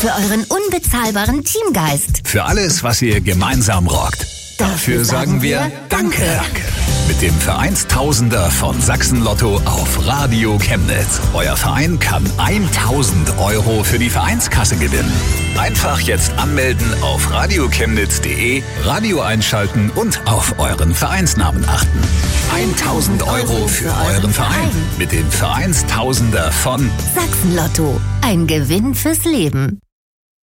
Für euren unbezahlbaren Teamgeist. Für alles, was ihr gemeinsam rockt. Dafür sagen wir Danke. Mit dem Vereinstausender von Sachsen Lotto auf Radio Chemnitz. Euer Verein kann 1000 € für die Vereinskasse gewinnen. Einfach jetzt anmelden auf radiochemnitz.de, Radio einschalten und auf euren Vereinsnamen achten. 1000 € für euren Verein. Mit dem Vereinstausender von Sachsen Lotto. Ein Gewinn fürs Leben.